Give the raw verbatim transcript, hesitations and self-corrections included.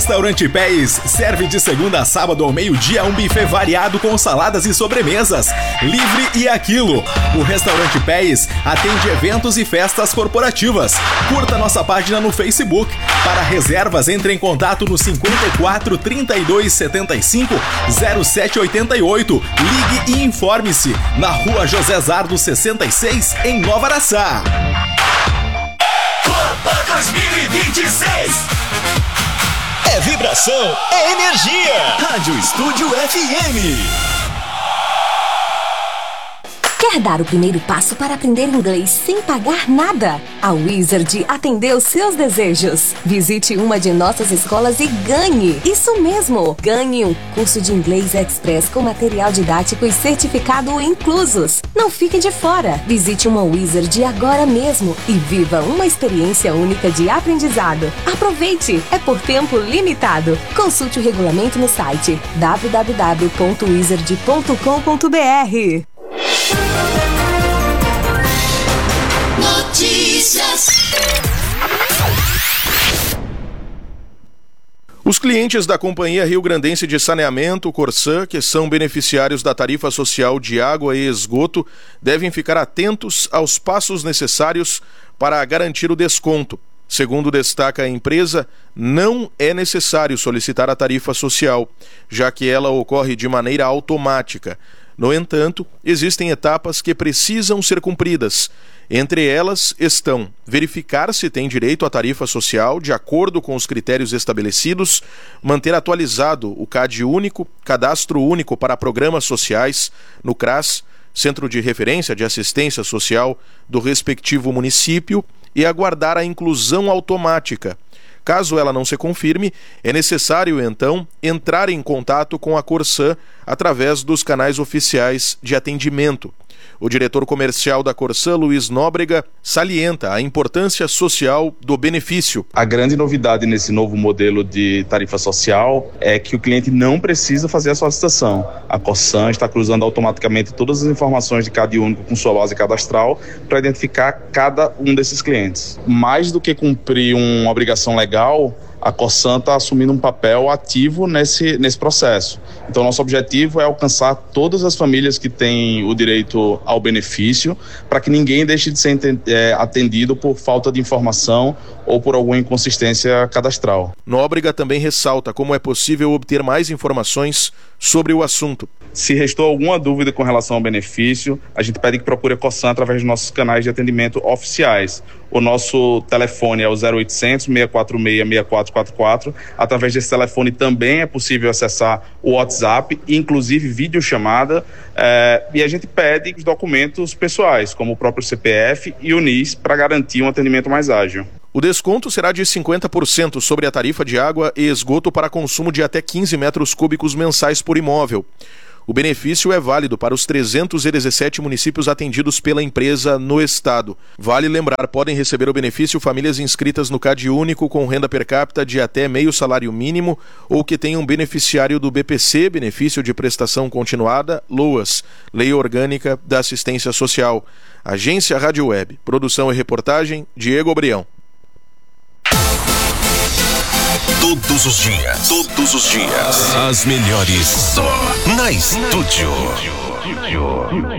Restaurante Pés serve de segunda a sábado ao meio-dia um buffet variado com saladas e sobremesas, livre e aquilo. O Restaurante Pés atende eventos e festas corporativas. Curta nossa página no Facebook. Para reservas, entre em contato no cinquenta e quatro, trinta e dois, setenta e cinco, zero sete oitenta e oito. Ligue e informe-se na Rua José Zardo sessenta e seis, em Nova Araçá. Copa dois mil e vinte e seis. É vibração, é energia. Rádio Estúdio F M. Quer dar o primeiro passo para aprender inglês sem pagar nada? A Wizard atendeu seus desejos. Visite uma de nossas escolas e ganhe! Isso mesmo! Ganhe um curso de inglês express com material didático e certificado inclusos. Não fique de fora! Visite uma Wizard agora mesmo e viva uma experiência única de aprendizado. Aproveite! É por tempo limitado. Consulte o regulamento no site w w w ponto wizard ponto com ponto b r. Notícias. Os clientes da Companhia Rio Grandense de Saneamento, Corsã, que são beneficiários da tarifa social de água e esgoto, devem ficar atentos aos passos necessários para garantir o desconto. Segundo destaca a empresa, não é necessário solicitar a tarifa social, já que ela ocorre de maneira automática. No entanto, existem etapas que precisam ser cumpridas. Entre elas estão verificar se tem direito à tarifa social de acordo com os critérios estabelecidos, manter atualizado o C A D único, Cadastro Único para Programas Sociais, no CRAS, Centro de Referência de Assistência Social do respectivo município, e aguardar a inclusão automática. Caso ela não se confirme, é necessário, então, entrar em contato com a Corsã através dos canais oficiais de atendimento. O diretor comercial da Corsã, Luiz Nóbrega, salienta a importância social do benefício. A grande novidade nesse novo modelo de tarifa social é que o cliente não precisa fazer a solicitação. A Corsã está cruzando automaticamente todas as informações de C A D único com sua base cadastral para identificar cada um desses clientes. Mais do que cumprir uma obrigação legal, a Corsã está assumindo um papel ativo nesse, nesse processo. Então, nosso objetivo é alcançar todas as famílias que têm o direito ao benefício, para que ninguém deixe de ser é, atendido por falta de informação ou por alguma inconsistência cadastral. Nóbrega também ressalta como é possível obter mais informações sobre o assunto. Se restou alguma dúvida com relação ao benefício, a gente pede que procure a Corsã através dos nossos canais de atendimento oficiais. O nosso telefone é o zero oitocentos, seis quatro seis, seis quatro quatro quatro. Através desse telefone também é possível acessar o WhatsApp, inclusive videochamada, é, e a gente pede os documentos pessoais, como o próprio C P F e o N I S, para garantir um atendimento mais ágil. O desconto será de cinquenta por cento sobre a tarifa de água e esgoto para consumo de até quinze metros cúbicos mensais por imóvel. O benefício é válido para os trezentos e dezessete municípios atendidos pela empresa no estado. Vale lembrar, podem receber o benefício famílias inscritas no C A D único com renda per capita de até meio salário mínimo ou que tenham beneficiário do B P C, Benefício de Prestação Continuada, LOAS, Lei Orgânica da Assistência Social. Agência Rádio Web. Produção e reportagem, Diego Obrião. Todos os dias, todos os dias, as melhores só na Estúdio.